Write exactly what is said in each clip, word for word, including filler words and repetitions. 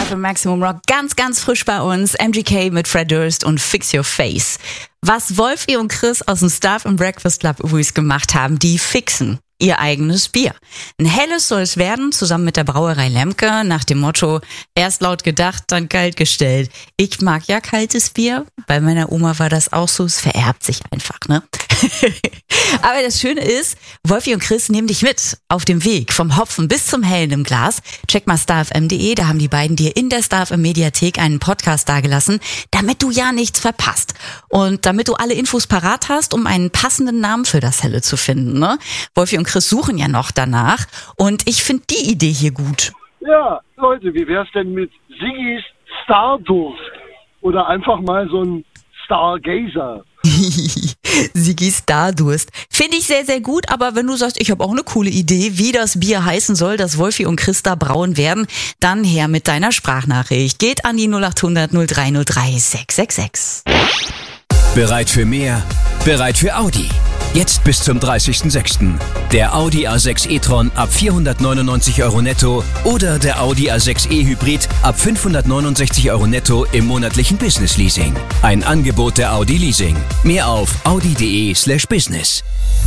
F M Maximum Rock. Ganz, ganz frisch bei uns. M G K mit Fred Durst und Fix Your Face. Was Wolfi und Chris aus dem Staff im Breakfast Club übrigens gemacht haben, die fixen ihr eigenes Bier. Ein helles soll es werden, zusammen mit der Brauerei Lemke, nach dem Motto, erst laut gedacht, dann kalt gestellt. Ich mag ja kaltes Bier, bei meiner Oma war das auch so, es vererbt sich einfach, ne? Aber das Schöne ist, Wolfi und Chris nehmen dich mit auf dem Weg vom Hopfen bis zum Hellen im Glas. Check mal star f m punkt d e, da haben die beiden dir in der Star F M Mediathek einen Podcast dagelassen, damit du ja nichts verpasst. Und damit du alle Infos parat hast, um einen passenden Namen für das Helle zu finden, ne? Wolfi und Chris suchen ja noch danach und ich finde die Idee hier gut. Ja, Leute, wie wär's denn mit Siggis Stardurst? Oder einfach mal so ein Stargazer? Siggi Stardurst. Finde ich sehr, sehr gut, aber wenn du sagst, ich habe auch eine coole Idee, wie das Bier heißen soll, das Wolfi und Christa brauen werden, dann her mit deiner Sprachnachricht. Geht an die null acht hundert null drei null drei sechs sechs sechs. Bereit für mehr? Bereit für Audi? Jetzt bis zum dreißigsten sechsten Der Audi A sechs e-tron ab vierhundertneunundneunzig Euro netto oder der Audi A sechs e Hybrid ab fünfhundertneunundsechzig Euro netto im monatlichen Business Leasing. Ein Angebot der Audi Leasing. Mehr auf audi punkt de slash business.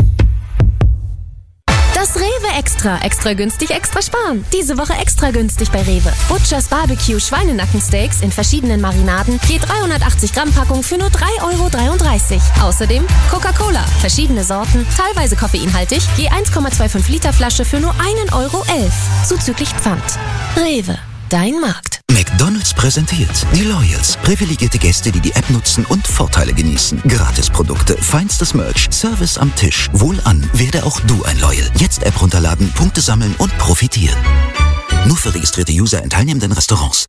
Das Rewe Extra. Extra günstig, extra sparen. Diese Woche extra günstig bei Rewe. Butchers Barbecue Schweinenackensteaks in verschiedenen Marinaden. Je dreihundertachtzig Gramm Packung für nur drei Euro dreiunddreißig. Außerdem Coca-Cola. Verschiedene Sorten, teilweise koffeinhaltig. Je eins Komma fünfundzwanzig Liter Flasche für nur ein Euro elf. Zuzüglich Pfand. Rewe. Dein Markt. McDonald's präsentiert die Loyals. Privilegierte Gäste, die die App nutzen und Vorteile genießen. Gratisprodukte, feinstes Merch, Service am Tisch. Wohlan, werde auch du ein Loyal. Jetzt App runterladen, Punkte sammeln und profitieren. Nur für registrierte User in teilnehmenden Restaurants.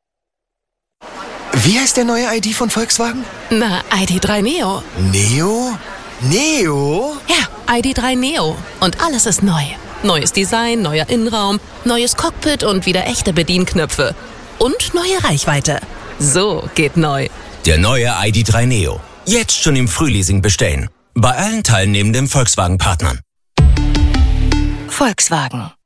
Wie heißt der neue I D von Volkswagen? Na, I D drei Neo. Neo? Neo? Ja, I D drei Neo. Und alles ist neu. Neues Design, neuer Innenraum, neues Cockpit und wieder echte Bedienknöpfe. Und neue Reichweite. So geht neu. Der neue I D drei Neo. Jetzt schon im Frühleasing bestellen. Bei allen teilnehmenden Volkswagen-Partnern. Volkswagen.